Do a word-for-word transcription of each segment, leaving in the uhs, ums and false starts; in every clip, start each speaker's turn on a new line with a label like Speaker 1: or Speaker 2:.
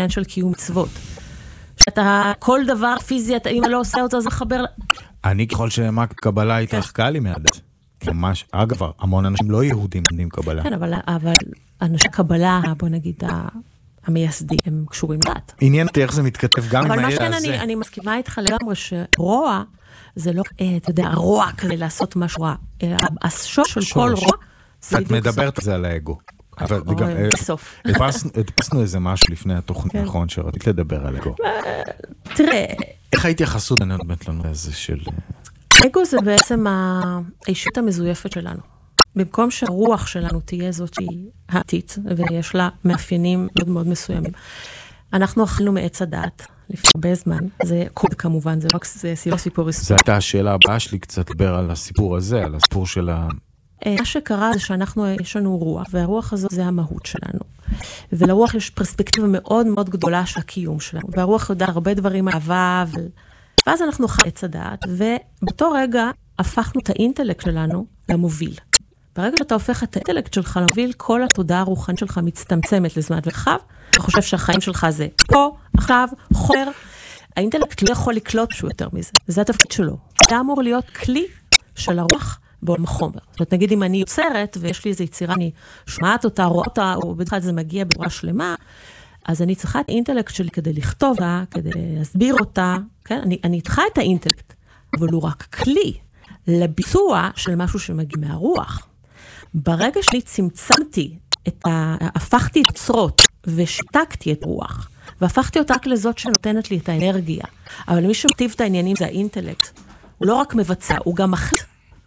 Speaker 1: כן, של קיום מצוות. שאתה, כל דבר פיזי, אתה, אם אתה לא עושה אותו, אז מחבר...
Speaker 2: אני ככל שמה קבלה התרחקה לי מהדת. ממש, אגב, המון אנשים לא יהודים לומדים קבלה.
Speaker 1: כן, אבל, אבל אנשי קבלה, בוא נגיד, המייסדים, הם קשורים דת.
Speaker 2: עניין אותי איך זה מתכתב גם עם הידע הזה.
Speaker 1: אבל מה שאני, אני מסכימה איתך לגמרי שרוע, זה לא, אתה יודע, רוע כדי לעשות משהו רע. השורש של כל רוע, זה
Speaker 2: את מדברת על זה על האגו. אבל גם,
Speaker 1: בסוף.
Speaker 2: הדפסנו איזה משהו לפני התוכנית, נכון, שרצית לדבר על אגו.
Speaker 1: תראה.
Speaker 2: איך ההתייחסות באמת לנו איזה של...
Speaker 1: אגו זה בעצם האישיות המזויפת שלנו. במקום שהרוח שלנו תהיה זאת שהיא העתית, ויש לה מאפיינים מאוד מאוד מסוימים. אנחנו אכלנו מעץ הדעת לפני הרבה זמן, זה קוד כמובן, זה לא סיפור היסטורי.
Speaker 2: זו הייתה השאלה הבאה שלי קצת לדבר על הסיפור הזה, על הסיפור של ה...
Speaker 1: מה שקרה זה שאנחנו, יש לנו רוח, והרוח הזו זה המהות שלנו. ולרוח יש פרספקטיבה מאוד מאוד גדולה של הקיום שלנו, והרוח יודע הרבה דברים אהבה, ו... ואז אנחנו חיים עץ הדעת, ובאותו רגע הפכנו את האינטלקט שלנו למוביל. ברגע שאתה הופך את האינטלקט שלך למוביל, כל התודעה הרוחנית שלך מצטמצמת לזמן ורחב, אתה חושב שהחיים שלך זה פה, עכשיו, חומר. האינטלקט לא יכול לקלוט שהוא יותר מזה, זה התפקיד שלו. אתה אמור להיות כלי של הרוח בעולם החומר. זאת אומרת, נגיד אם אני יוצרת, ויש לי איזו יצירה, אני שומעת אותה, רואה אותה, או בדרך כלל זה מגיע בצורה שלמה, אז אני צריכה את האינטלקט שלי כדי לכתוב לה, כדי להסביר אותה, כן? אני, אני צריכה את האינטלקט, אבל הוא רק כלי לביצוע של משהו שמגיע מהרוח. ברגע שאני צמצמתי, את ה... הפכתי את יוצרות ושיתקתי את רוח, והפכתי אותה רק לזאת שנותנת לי את האנרגיה, אבל מי שמטיב את העניינים זה האינטלקט. הוא לא רק מבצע, הוא גם מחליט.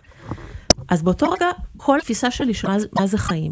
Speaker 1: אז באותו רגע, כל התפיסה שלי של מה זה חיים,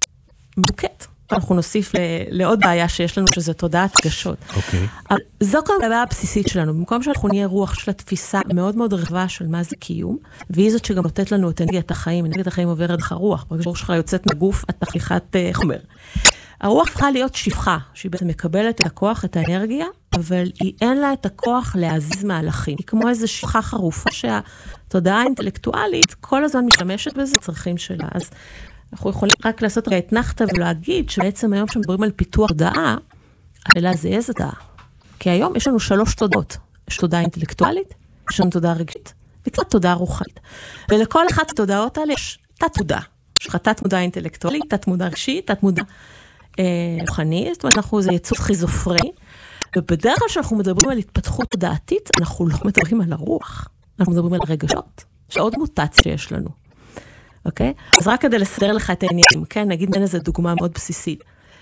Speaker 1: מדוקת. אנחנו נוסיף לעוד בעיה שיש לנו, שזה תודעת רגשות.
Speaker 2: אוקיי.
Speaker 1: אבל זו כל הבעיה הבסיסית שלנו. במקום שאנחנו נהיה רוח של התפיסה מאוד מאוד רחבה של מה זה קיום, והיא זאת שגם נותנת לנו את אנרגיית החיים. אנרגיית החיים עוברת לך רוח. ברגע שהרוח שלך יוצאת מגוף, את תחליכת חומר. הרוח צריכה להיות שפחה, שהיא בעצם מקבלת את הכוח, את האנרגיה, אבל היא אין לה את הכוח להזיז מהלכים. היא כמו איזו שפחה חרופה שהתודעה האינטלקטואלית כל הזמן משתמשת בזה, צרכים שלה. אז אנחנו יכולים רק לעשות רגע התנחת ולהגיד שבעצם היום שמדברים על פיתוח תודעה, השאלה זה איזה תודעה. כי היום יש לנו שלוש תודעות. יש תודעה אינטלקטואלית, יש לנו תודעה רגשית, וקצת תודעה רוחנית. ולכל אחת התודעות האלה יש תת-תודעה. יש לך תת-מודעה אינטלקטואלית, תת-מודעה רגשית, תת-מודעה רוחנית, זאת אומרת, אנחנו זה יצור חיזופרני, ובדרך כלל שאנחנו מדברים על התפתחות תודעתית, אנחנו לא מדברים על הרוח, אנחנו מדברים על רגשות, שעוד מוטציה שיש לנו. אוקיי? אז רק כדי לסדר לך את העניינים, כן? נגיד, בין איזו דוגמה מאוד בסיסית.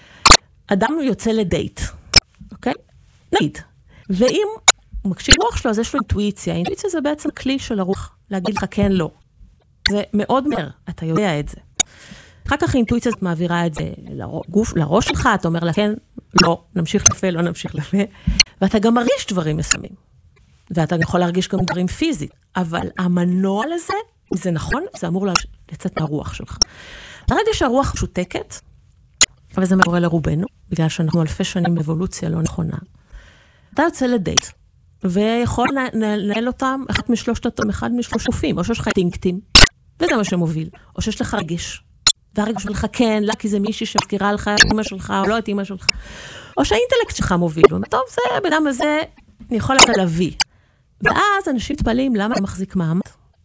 Speaker 1: אדם יוצא לדייט, אוקיי? נגיד. ואם הוא מקשיב רוח שלו, אז יש לו אינטואיציה. האינטואיציה זה בעצם כלי של הרוח, להגיד לך כן, לא. זה מאוד מהר, אתה יודע את זה. אחר כך האינטואיציה הזאת מעבירה את זה לגוף, לראש שלך, אתה אומר לה כן, לא, נמשיך לפה, לא נמשיך לפה. ואתה גם מרגיש דברים מסוימים. ואתה יכול להרגיש גם דברים פיזית. אבל המנוע לזה, זה נכון, זה אמור לצאת מהרוח שלך. הרגע שהרוח שותקת, אבל זה קורה לרובנו, בגלל שאנחנו אלפי שנים באבולוציה לא נכונה. אתה יוצא לדייט, ויכול לנהל אותם אחד משלושת אותם, אחד משלוש גופים, או שיש לך טינקטים, וזה מה שמוביל, או שיש לך רגיש, והרגש שלך כן, לא, כי זה מישהי שמזכירה לך את אמא שלך, או לא את אמא שלך, או שהאינטלקט שלך מוביל, הוא אומר, טוב, זה בדם הזה, אני יכול להביא. ואז אנשים מתפלאים, למה אני מחזיק מעמד?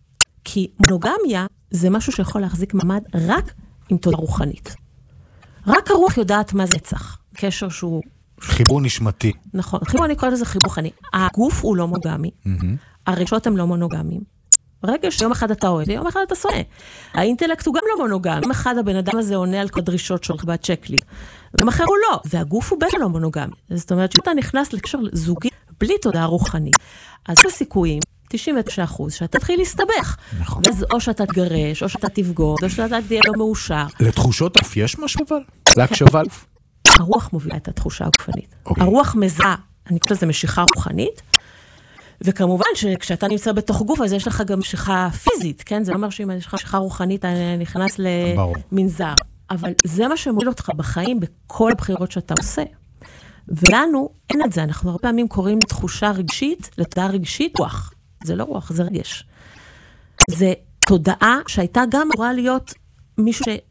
Speaker 1: כי מונוגמיה זה משהו שיכול להחזיק מעמד רק עם תודעה רוחנית. רק הרוח יודעת מה זה נצח. קשר שהוא...
Speaker 2: חיבור נשמתי.
Speaker 1: נכון. חיבור, אני קוראת לזה חיבור רוחני. הגוף הוא לא מונוגמי. הרגשות הם לא מונוגמיים. רגש, יום אחד אתה אוהב, ויום אחד אתה שונא. האינטלקט הוא גם לא מונוגמי. יום אחד הבן אדם הזה עונה על כל דרישות שלך בצ'קליסט. ויום אחר הוא לא. והגוף הוא בטח לא מונוגמי. זאת אומרת שאתה נכנס לקשר זוגי בלי תודעה רוחנית. אז הסיכויים תשעים ותשעה אחוז, שאתה תתחיל להסתבך.
Speaker 2: נכון.
Speaker 1: אז או שאתה תגרש, או שאתה תבגוד, או שאתה תהיה לא מאושר.
Speaker 2: לתחושות אף יש משהו אבל? להקשבה?
Speaker 1: הרוח מובילה את התחושה הגופנית. הרוח מזהה, אני חושבת לזה משיכה רוחנית, וכמובן שכשאתה נמצא בתוך גוף, אז יש לך גם משיכה פיזית, כן? זה לא אומר שאם יש לך משיכה רוחנית, אתה נכנס למנזר. אבל זה מה שמוביל אותך בחיים, בכל הבחירות שאתה עושה. ולנו אין את זה, אנחנו הרבה פעמים קוראים לתחושה רגשית, לתודעה רגשית, רוח. זה לא רוח, זה רגש. זה תודעה שהייתה גם אמורה להיות מישהו